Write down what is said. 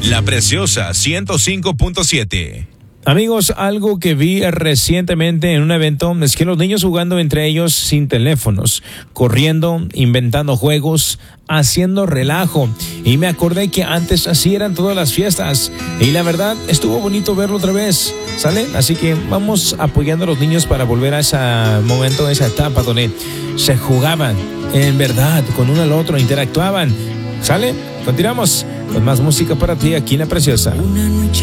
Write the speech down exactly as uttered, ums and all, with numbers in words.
La Preciosa ciento cinco punto siete. Amigos, algo que vi recientemente en un evento es que los niños jugando entre ellos sin teléfonos, corriendo, inventando juegos, haciendo relajo. Y me acordé que antes así eran todas las fiestas. Y la verdad, estuvo bonito verlo otra vez, ¿sale? Así que vamos apoyando a los niños para volver a ese momento, a esa etapa donde se jugaban, en verdad, con uno al otro, interactuaban. ¿Sale? Continuamos con más música para ti aquí en La Preciosa. Una noche